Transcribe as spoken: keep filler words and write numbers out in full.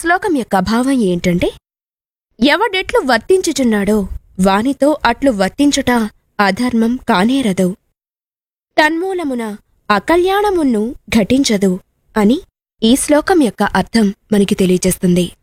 శ్లోకం యొక్క భావం ఏంటంటే, ఎవడెట్లు వర్తించుచున్నాడో వానితో అట్లు వర్తించుట అధర్మం కానేరదు, తన్మూలమున అకల్యాణమును ఘటించదు అని ఈ శ్లోకం యొక్క అర్థం మనకి తెలియజేస్తుంది.